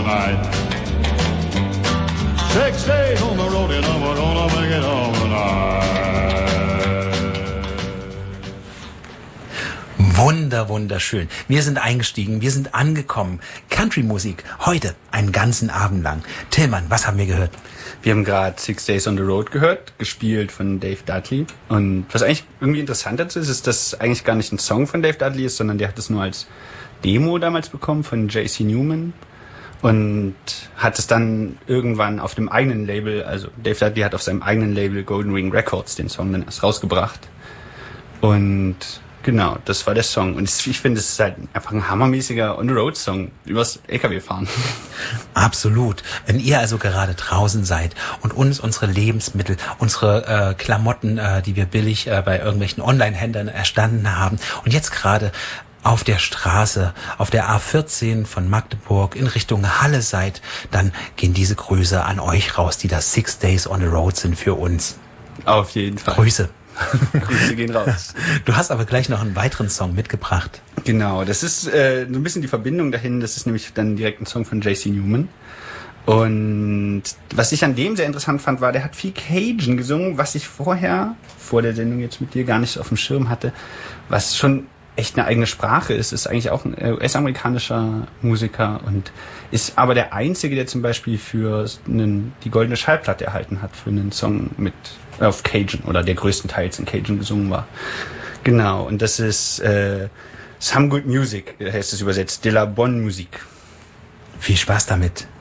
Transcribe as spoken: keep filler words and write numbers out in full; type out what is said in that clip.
tonight. Six days on the road and we're gonna make it home tonight. Wunder, wunderschön. Wir sind eingestiegen, wir sind angekommen. Country-Musik, heute einen ganzen Abend lang. Tillmann, was haben wir gehört? Wir haben gerade Six Days on the Road gehört, gespielt von Dave Dudley. Und was eigentlich irgendwie interessant dazu ist, ist, dass es eigentlich gar nicht ein Song von Dave Dudley ist, sondern der hat es nur als Demo damals bekommen von J C Newman und hat es dann irgendwann auf dem eigenen Label, also Dave Dudley hat auf seinem eigenen Label Golden Ring Records den Song dann erst rausgebracht. Und genau, das war der Song. Und ich finde, es ist halt einfach ein hammermäßiger On-the-Road-Song übers L K W-Fahren. Absolut. Wenn ihr also gerade draußen seid und uns unsere Lebensmittel, unsere äh, Klamotten, äh, die wir billig äh, bei irgendwelchen Online-Händlern erstanden haben und jetzt gerade auf der Straße, auf der A vierzehn von Magdeburg in Richtung Halle seid, dann gehen diese Grüße an euch raus, die das Six Days on the Road sind für uns. Auf jeden Fall. Grüße. Grüße gehen raus. Du hast aber gleich noch einen weiteren Song mitgebracht. Genau, das ist äh, so ein bisschen die Verbindung dahin. Das ist nämlich dann direkt ein Song von J C Newman. Und was ich an dem sehr interessant fand, war, der hat viel Cajun gesungen, was ich vorher, vor der Sendung jetzt mit dir, gar nicht auf dem Schirm hatte, was schon echt eine eigene Sprache ist. Ist eigentlich auch ein U S-amerikanischer Musiker und ist aber der Einzige, der zum Beispiel für einen, die Goldene Schallplatte erhalten hat, für einen Song mit auf Cajun oder der größtenteils in Cajun gesungen war. Genau, und das ist äh, Some Good Music, heißt es übersetzt, de la bonne musique. Viel Spaß damit.